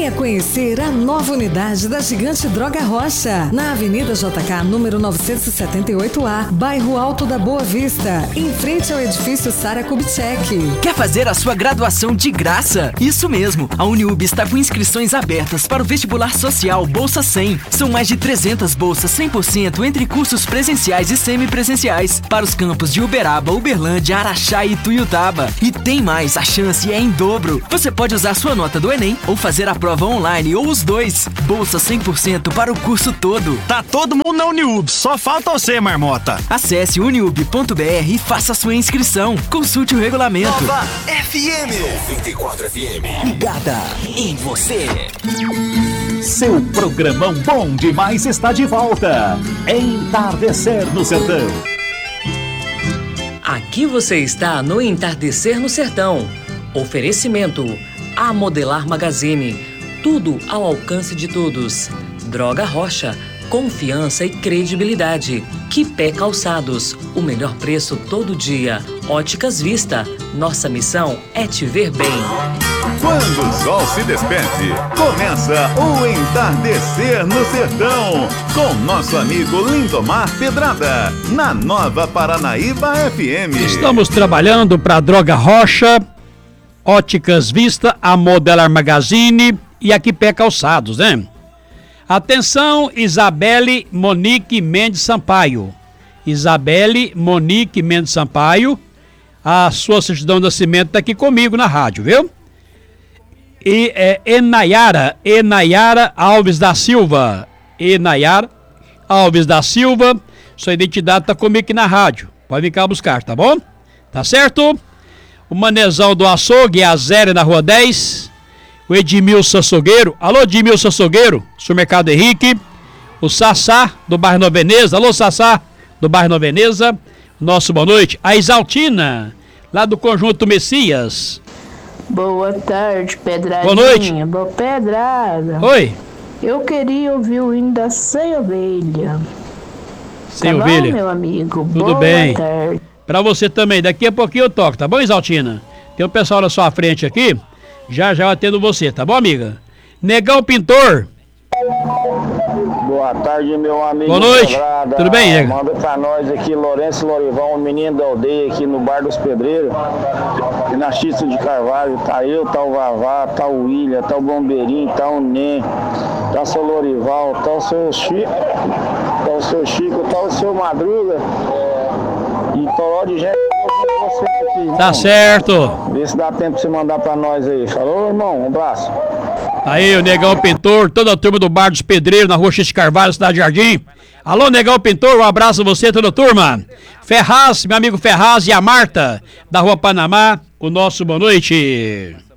Venha conhecer a nova unidade da Gigante Droga Rocha, na Avenida JK, número 978A, bairro Alto da Boa Vista, em frente ao edifício Sara Kubitschek. Quer fazer a sua graduação de graça? Isso mesmo, a Uniub está com inscrições abertas para o vestibular social Bolsa 100. São mais de 300 bolsas 100% entre cursos presenciais e semipresenciais para os campos de Uberaba, Uberlândia, Araxá e Tuiutaba. E tem mais, a chance é em dobro. Você pode usar sua nota do Enem ou fazer a prova online ou os dois. Bolsa 100% para o curso todo. Tá todo mundo na Uniub, só falta você, marmota. Acesse uniub.br e faça sua inscrição. Consulte o regulamento. Nova FM 94 FM. Ligada em você. Seu programão bom demais está de volta. Entardecer no Sertão. Aqui você está no Entardecer no Sertão. Oferecimento A Modelar Magazine. Tudo ao alcance de todos. Droga Rocha. Confiança e credibilidade. Quipé Calçados. O melhor preço todo dia. Óticas Vista. Nossa missão é te ver bem. Quando o sol se despede, começa o Entardecer no Sertão, com nosso amigo Lindomar Pedrada, na Nova Paranaíba FM. Estamos trabalhando para Droga Rocha, Óticas Vista, a Modelar Magazine e a Quipé Calçados, né? Atenção, Isabelle Monique Mendes Sampaio. Isabelle Monique Mendes Sampaio, a sua certidão de nascimento está aqui comigo na rádio, viu? E Enayara Alves da Silva. Enayara Alves da Silva, sua identidade está comigo aqui na rádio. Pode vir cá buscar, tá bom? Tá certo? O Manezão do Açougue, a Zélia na Rua 10. O Edmilson Açougueiro. Alô, Edmilson Açougueiro, Supermercado Henrique. O Sassá, do bairro Nova Veneza. Alô, Sassá, do bairro Nova Veneza. Nosso boa noite. A Isaltina, lá do Conjunto Messias. Boa tarde, Pedradinha. Boa noite. Boa Pedrada. Oi. Eu queria ouvir o hino da Sem Ovelha. Sem tá Ovelha. bom, meu amigo? Tudo Boa bem. tarde. Pra você também. Daqui a pouquinho eu toco, tá bom, Isaltina? Tem um pessoal na sua frente aqui. Já eu atendo você, tá bom, amiga? Negão Pintor. Boa tarde, meu amigo. Boa noite. Pedrada. Tudo bem, nega? Manda pra nós aqui, Lourenço Lorival, um menino da aldeia aqui no Bar dos Pedreiros. E na Xista de Carvalho, tá eu, tá o Vavá, tá o William, tá o Bombeirinho, tá o Nê, tá o seu Lorival, tá o seu Chico, tá o seu Madruga. E toró de gente aqui, irmão. Tá certo. Vê se dá tempo pra você mandar pra nós aí. Falou, irmão? Um abraço. Aí, o Negão Pintor, toda a turma do Bar dos Pedreiros, na Rua X de Carvalho, Cidade Jardim. Alô, Negão Pintor, um abraço a você, toda a turma. Ferraz, meu amigo Ferraz e a Marta, da Rua Panamá, o nosso boa noite.